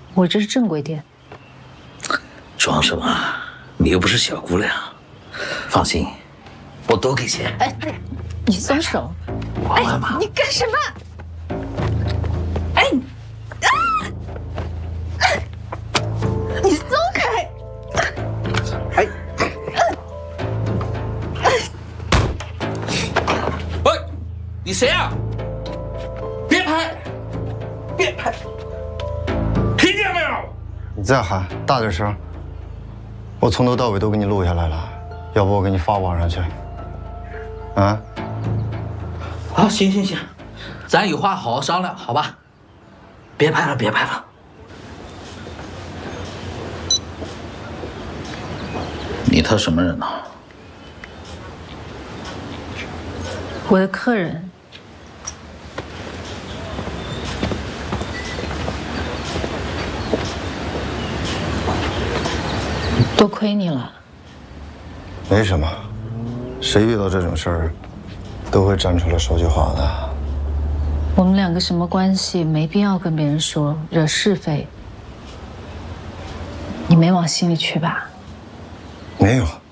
我这是正规店。 装什么？你又不是小姑娘，放心，我都给钱。 哎，你松手！ 玩玩嘛。 你干什么？哎，你松开！ 哎，喂，你谁啊？别拍，别拍，听见没有？ 你再喊大点声，我从头到尾都给你录下来了，要不我给你发网上去。啊？ 好，行行行，咱有话好好商量，好吧？别拍了，别拍了。你他什么人呢？ 我的客人。多亏你了。 没什么，谁遇到这种事儿，都会站出来说句话的。 我们两个什么关系，没必要跟别人说，惹是非。你没往心里去吧？ 没有。